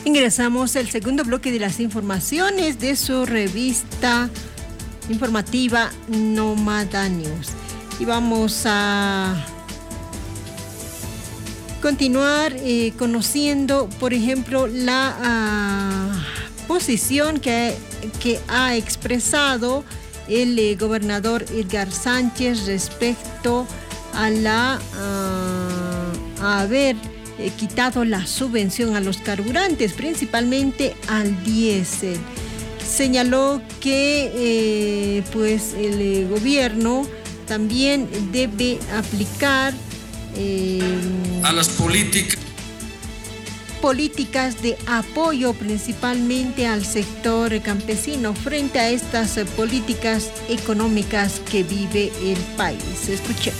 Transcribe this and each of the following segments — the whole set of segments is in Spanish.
Ingresamos al segundo bloque de las informaciones de su revista informativa Nómada News. Y vamos a continuar conociendo, por ejemplo, la posición que ha expresado el gobernador Edgar Sánchez respecto a haber quitado la subvención a los carburantes, principalmente al diésel. Señaló que el gobierno también debe aplicar a las políticas de apoyo principalmente al sector campesino frente a estas políticas económicas que vive el país. Escuchemos.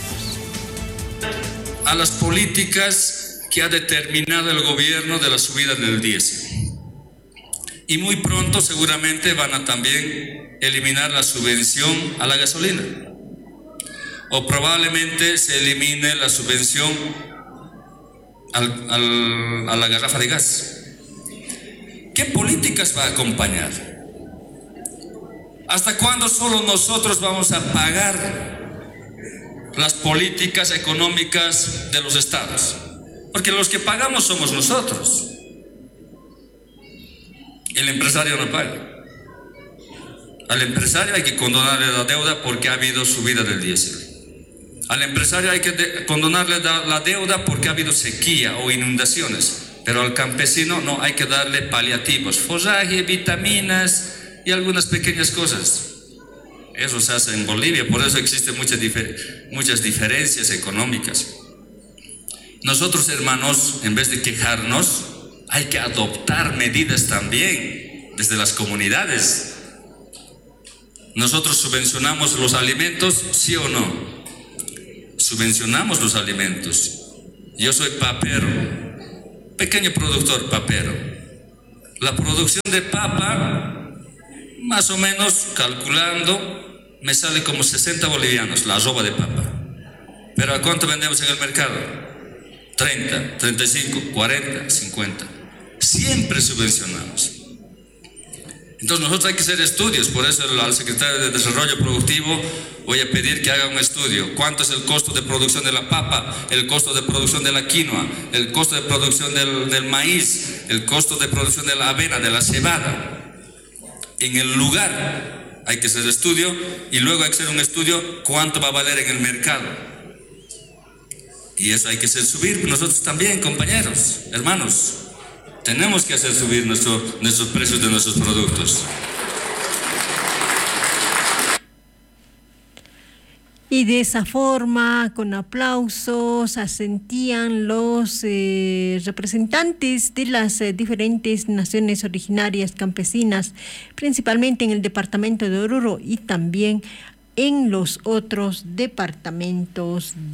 A las políticas que ha determinado el gobierno de la subida del diésel. Y muy pronto seguramente van a también eliminar la subvención a la gasolina. O probablemente se elimine la subvención a la garrafa de gas. ¿Qué políticas va a acompañar? ¿Hasta cuándo solo nosotros vamos a pagar las políticas económicas de los estados? Porque los que pagamos somos nosotros. El empresario no paga. Al empresario hay que condonarle la deuda porque ha habido subida del diésel. Al empresario hay que condonarle la deuda porque ha habido sequía o inundaciones. Pero al campesino no, hay que darle paliativos, forraje, vitaminas y algunas pequeñas cosas. Eso se hace en Bolivia, por eso existen muchas diferencias económicas. Nosotros, hermanos, en vez de quejarnos, hay que adoptar medidas también desde las comunidades. Nosotros subvencionamos los alimentos, ¿sí o no? Subvencionamos los alimentos. Yo soy papero, pequeño productor papero. La producción de papa, más o menos calculando, me sale como 60 bolivianos la arroba de papa. ¿Pero a cuánto vendemos en el mercado? 30, 35, 40, 50. Siempre subvencionamos. Entonces nosotros hay que hacer estudios. Por eso al secretario de Desarrollo Productivo voy a pedir que haga un estudio. ¿Cuánto es el costo de producción de la papa? El costo de producción de la quinoa, el costo de producción del maíz, el costo de producción de la avena, de la cebada. En el lugar hay que hacer estudio y luego hay que hacer un estudio cuánto va a valer en el mercado. Y eso hay que hacer subir nosotros también, compañeros, hermanos. Tenemos que hacer subir nuestros precios de nuestros productos. Y de esa forma, con aplausos, asentían los representantes de las diferentes naciones originarias campesinas, principalmente en el departamento de Oruro y también en los otros departamentos